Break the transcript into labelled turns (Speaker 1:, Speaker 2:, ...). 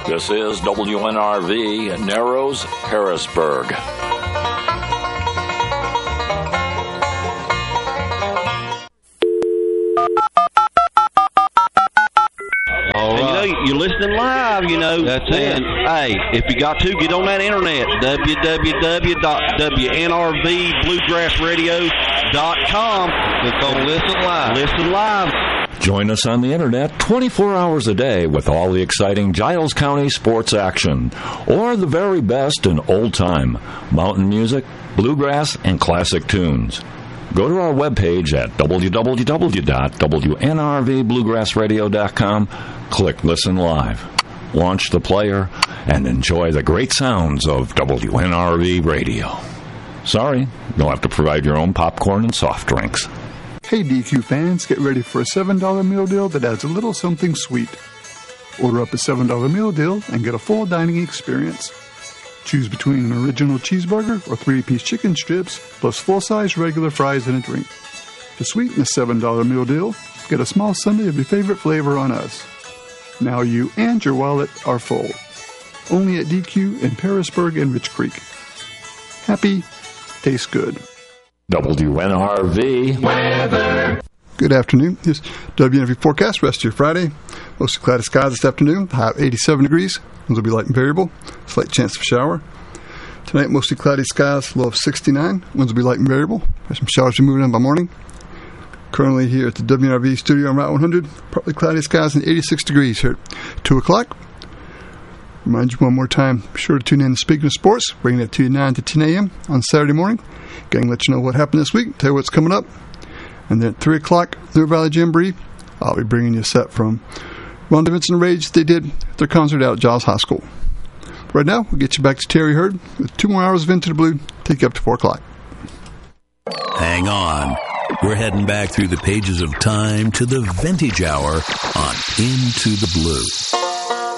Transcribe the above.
Speaker 1: This is WNRV Narrows, Harrisburg.
Speaker 2: All right.
Speaker 3: You're listening live,
Speaker 2: That's it.
Speaker 3: Hey, if you got to, get on that internet, www.WNRVBluegrassradio.com.
Speaker 2: Click on Listen Live.
Speaker 3: Listen live.
Speaker 1: Join us on the internet 24 hours a day with all the exciting Giles County sports action, or the very best in old-time mountain music, bluegrass, and classic tunes. Go to our webpage at www.WNRVBluegrassradio.com, click Listen Live, launch the player, and enjoy the great sounds of WNRV Radio. Sorry, you'll have to provide your own popcorn and soft drinks.
Speaker 4: Hey DQ fans, get ready for a $7 meal deal that adds a little something sweet. Order up a $7 meal deal and get a full dining experience. Choose between an original cheeseburger or 3-piece chicken strips, plus full-size regular fries and a drink. To sweeten the $7 meal deal, get a small sundae of your favorite flavor on us. Now you and your wallet are full. Only at DQ in Harrisburg and Rich Creek. Happy, tastes good.
Speaker 1: WNRV weather.
Speaker 4: Good afternoon. Here's WNRV forecast. Rest of your Friday. Mostly cloudy skies this afternoon. High of 87 degrees. Winds will be light and variable. Slight chance of shower. Tonight, mostly cloudy skies. Low of 69. Winds will be light and variable. There's some showers moving in by morning. Currently here at the WNRV studio on Route 100. Partly cloudy skies and 86 degrees here at 2 o'clock. Remind you one more time, be sure to tune in to Speaking of Sports, bringing it to you 9 to 10 a.m. on Saturday morning. Going to let you know what happened this week, tell you what's coming up. And then at 3 o'clock, River Valley Jamboree, I'll be bringing you a set from Ron DeVince and Rage. They did their concert out at Giles High School. Right now, we'll get you back to Terry Hurd with 2 more hours of Into the Blue, take you up to 4 o'clock.
Speaker 5: Hang on. We're heading back through the pages of time to the vintage hour on Into the Blue.